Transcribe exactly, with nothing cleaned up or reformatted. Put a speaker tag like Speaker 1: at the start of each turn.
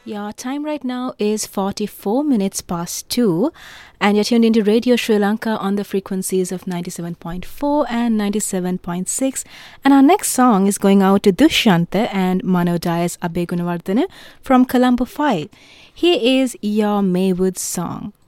Speaker 1: Yeah, time right now is forty-four minutes past two, and you're tuned into Radio Sri Lanka on the frequencies of ninety-seven point four and ninety-seven point six. And our next song is going out to Dushyanta and Mano Dias Abhay Gunawardena from Colombo five. Here is Your Maywood Song.